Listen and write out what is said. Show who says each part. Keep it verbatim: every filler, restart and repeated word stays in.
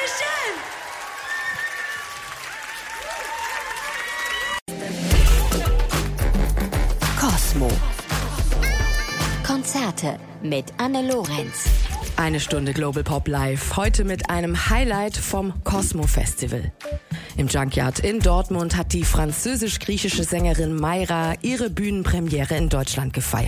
Speaker 1: Dankeschön. Kosmo. Konzerte mit Anne Lorenz.
Speaker 2: Eine Stunde Global Pop Live, heute mit einem Highlight vom Kosmo Festival. Im Junkyard in Dortmund hat die französisch-griechische Sängerin Mayra ihre Bühnenpremiere in Deutschland gefeiert.